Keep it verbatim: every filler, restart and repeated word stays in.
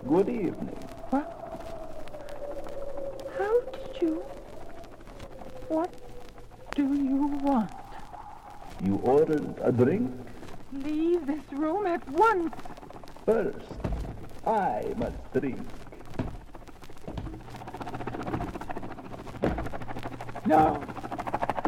Good evening. What? How did you... What do you want? You ordered a drink? Leave this room at once. First, I must drink. No.